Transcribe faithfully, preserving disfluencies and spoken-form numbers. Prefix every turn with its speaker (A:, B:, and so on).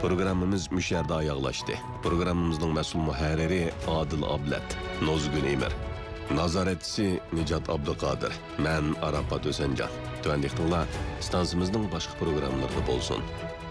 A: Programımız müşerda ayaqlaşdı. Programımızın məsul mühərriri Adil Ablet, Nozgün Emir. Nazaretçisi Nicat Abdülkadir. Mən Arafat Ösencan. Tövəndikdinlar, stansımızın başqa programlarda bolsun.